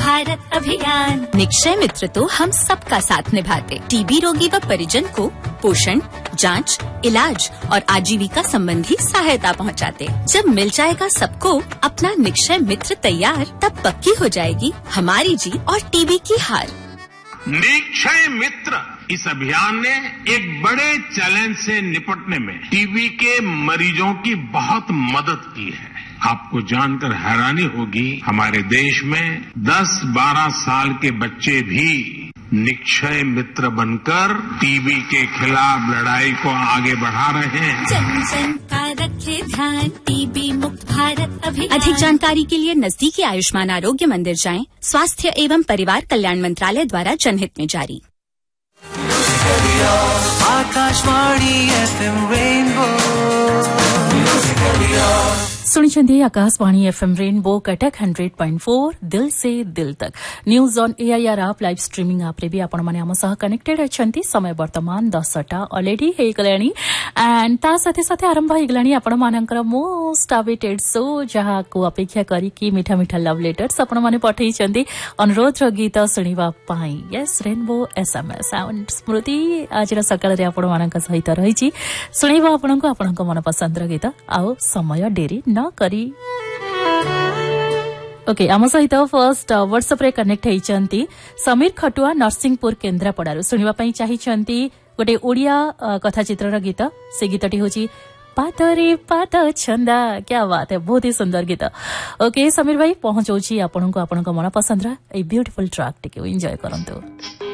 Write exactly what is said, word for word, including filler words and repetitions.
भारत अभियान। निक्षय मित्र तो हम सबका साथ निभाते, टीबी रोगी व परिजन को पोषण, जांच, इलाज और आजीविका संबंधी सहायता पहुंचाते। जब मिल जाएगा सबको अपना निक्षय मित्र तैयार, तब पक्की हो जाएगी हमारी जीत और टीबी की हार। निक्षय मित्र इस अभियान ने एक बड़े चैलेंज से निपटने में टीबी के मरीजों की बहुत मदद की है। आपको जानकर हैरानी होगी, हमारे देश में दस बारह साल के बच्चे भी निक्षय मित्र बनकर टीबी के खिलाफ लड़ाई को आगे बढ़ा रहे हैं। जन जन का रखे ध्यान, टीबी मुक्त भारत अभियान। अधिक जानकारी के लिए नजदीकी आयुष्मान आरोग्य मंदिर जाएं। स्वास्थ्य एवं परिवार कल्याण मंत्रालय द्वारा जनहित में जारी। Akashvani FM rainbow सुनिचंदी Akashvani FM rainbow Cuttack hundred point four दिल से दिल तक न्यूज ऑन एआईआर आप लाइव स्ट्रीमिंग आप रे भी आपण माने हम सह कनेक्टेड अछंती। समय वर्तमान दसटा ऑलरेडी हे गलानी एंड ता साथे साथे आरंभ हे गलानी आपण मानकर मोस्ट अवेटेड शो जहा को अपेक्षा करी कि मीठा मीठा लव लेटर्स आपण माने पठेई चंदी अनुरोध र गीत सुनिबा पाई। यस रेनबो एसएमएस साउंड स्मृति आज रा सकाळ रे आपण मानक सहित रहिची सुनिबा आपण को आपण को मन पसंद र गीत आउ समय डेरी न करी। ओके आम सहित फर्स्ट व्हाट्सएप रे कनेक्ट होइचंती समीर खटुआ नरसिंहपुर केन्द्रापड़ारू सुनिबा पई चाहिचंती गोटे ओडिया कथा चित्रर गीत। से गीतटी होची पातरे पात छंदा। क्या बात है, बहुत ही सुंदर गीत। ओके समीर भाई पहुंचौची आपन को आपन को मन पसंद रा ए ब्यूटीफुल ट्रैक टिके एंजॉय करंतु।